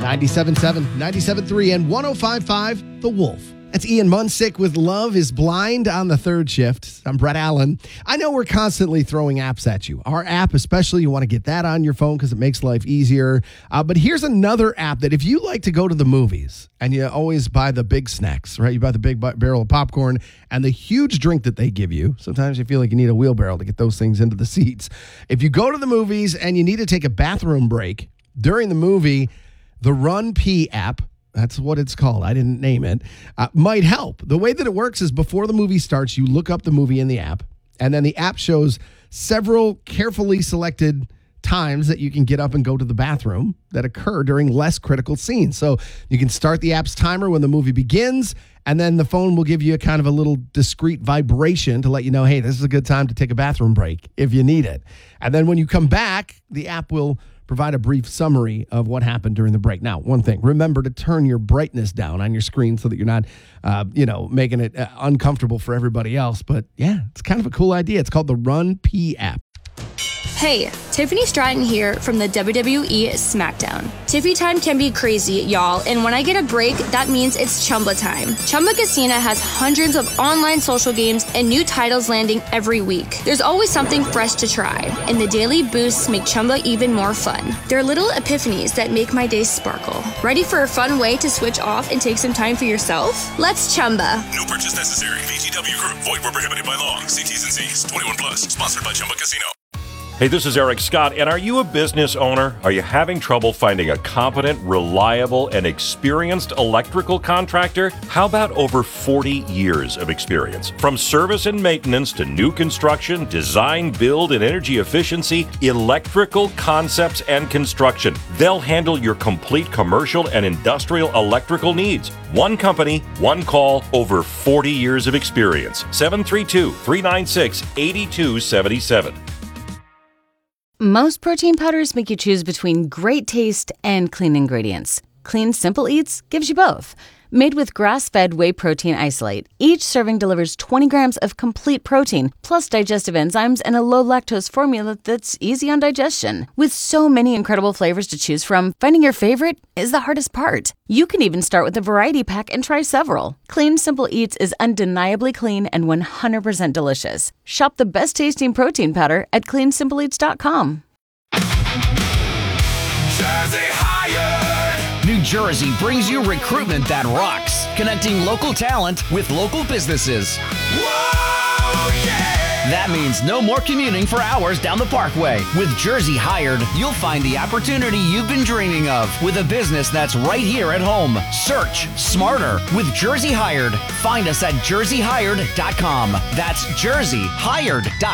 97.7, 97.3, and 105.5, The Wolf. That's Ian Munsick with Love is Blind on the third shift. I'm Brett Allen. I know we're constantly throwing apps at you. Our app especially, you want to get that on your phone because it makes life easier. But here's another app that if you like to go to the movies and you always buy the big snacks, right? You buy the big barrel of popcorn and the huge drink that they give you. Sometimes you feel like you need a wheelbarrow to get those things into the seats. If you go to the movies and you need to take a bathroom break during the movie, the Run Pee app, that's what it's called, I didn't name it, might help. The way that it works is before the movie starts, you look up the movie in the app, and then the app shows several carefully selected times that you can get up and go to the bathroom that occur during less critical scenes. So you can start the app's timer when the movie begins, and then the phone will give you a kind of a little discreet vibration to let you know, hey, this is a good time to take a bathroom break if you need it. And then when you come back, the app will provide a brief summary of what happened during the break. Now, one thing, remember to turn your brightness down on your screen so that you're not, making it uncomfortable for everybody else. But yeah, it's kind of a cool idea. It's called the Run Pee app. Hey, Tiffany Stratton here from the WWE SmackDown. Tiffy time can be crazy, y'all, and when I get a break, that means it's Chumba time. Chumba Casino has hundreds of online social games and new titles landing every week. There's always something fresh to try, and the daily boosts make Chumba even more fun. They're little epiphanies that make my day sparkle. Ready for a fun way to switch off and take some time for yourself? Let's Chumba. No purchase necessary. VGW Group. Void where prohibited by law. See T's and C's. 21 plus. Sponsored by Chumba Casino. Hey, this is Eric Scott, and are you a business owner? Are you having trouble finding a competent, reliable, and experienced electrical contractor? How about over 40 years of experience? From service and maintenance to new construction, design, build, and energy efficiency, Electrical Concepts and Construction. They'll handle your complete commercial and industrial electrical needs. One company, one call, over 40 years of experience. 732-396-8277. Most protein powders make you choose between great taste and clean ingredients. Clean Simple Eats gives you both. Made with grass-fed whey protein isolate, each serving delivers 20 grams of complete protein, plus digestive enzymes and a low-lactose formula that's easy on digestion. With so many incredible flavors to choose from, finding your favorite is the hardest part. You can even start with a variety pack and try several. Clean Simple Eats is undeniably clean and 100% delicious. Shop the best-tasting protein powder at cleansimpleeats.com. Jersey Hire! New Jersey brings you recruitment that rocks, connecting local talent with local businesses. Whoa, yeah! That means no more commuting for hours down the Parkway. With Jersey Hired, you'll find the opportunity you've been dreaming of with a business that's right here at home. Search smarter with Jersey Hired. Find us at jerseyhired.com. That's jerseyhired.com.